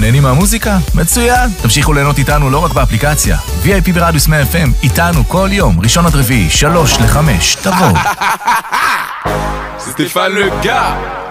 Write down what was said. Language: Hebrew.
נהנים מהמוזיקה? מצוין! תמשיכו ליהנות איתנו לא רק באפליקציה. VIP ברדיוס 100 FM, איתנו כל יום, ראשון עד רביעי, 3 ל-5, תבואו. C'est Stéphane le gars.